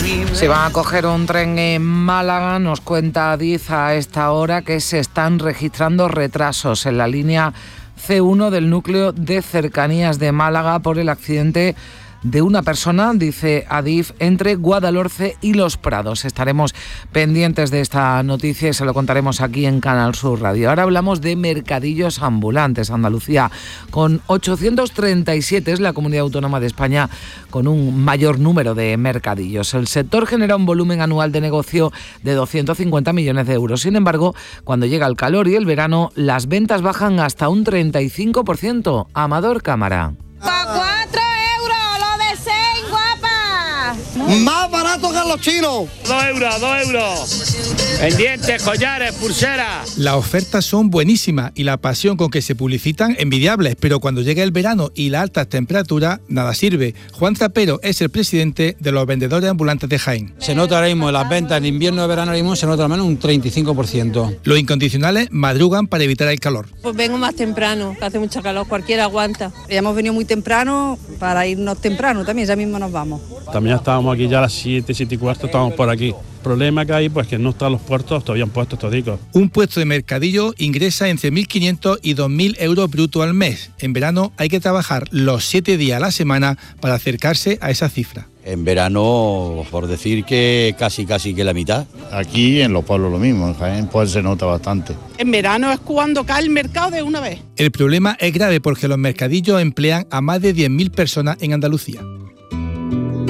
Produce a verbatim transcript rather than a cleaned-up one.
Se van a coger un tren en Málaga, nos cuenta Adif a esta hora que se están registrando retrasos en la línea ce uno del núcleo de cercanías de Málaga por el accidente de una persona, dice Adif, entre Guadalhorce y Los Prados. Estaremos pendientes de esta noticia y se lo contaremos aquí en Canal Sur Radio. Ahora hablamos de mercadillos ambulantes. Andalucía, con ochocientos treinta y siete, es la comunidad autónoma de España con un mayor número de mercadillos. El sector genera un volumen anual de negocio de doscientos cincuenta millones de euros. Sin embargo, cuando llega el calor y el verano, las ventas bajan hasta un treinta y cinco por ciento. Amador Cámara. Más barato que los chinos. Dos euros, dos euros. Pendientes, collares, pulseras. Las ofertas son buenísimas y la pasión con que se publicitan envidiables, pero cuando llega el verano y las altas temperaturas, nada sirve. Juan Zapero es el presidente de los vendedores ambulantes de Jaén. Se nota ahora mismo en las ventas en invierno y verano, ahora mismo se nota al menos un treinta y cinco por ciento. Los incondicionales madrugan para evitar el calor. Pues vengo más temprano, que hace mucha calor, cualquiera aguanta. Ya hemos venido muy temprano para irnos temprano también, ya mismo nos vamos. También estábamos aquí ya a las siete, siete y cuarto, estamos por aquí. El problema que hay, pues que no están los puertos todavía han puesto todicos. Un puesto de mercadillo ingresa entre mil quinientos y dos mil euros bruto al mes. En verano hay que trabajar los siete días a la semana para acercarse a esa cifra. En verano, por decir que casi casi que la mitad. Aquí en los pueblos lo mismo, en Jaén pues se nota bastante. En verano es cuando cae el mercado de una vez. El problema es grave porque los mercadillos emplean a más de diez mil personas en Andalucía.